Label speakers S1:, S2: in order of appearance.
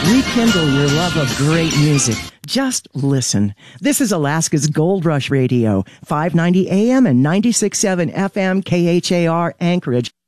S1: Rekindle your love of great music. Just listen. This is Alaska's Gold Rush Radio, 590 AM and 96.7 FM KHAR Anchorage.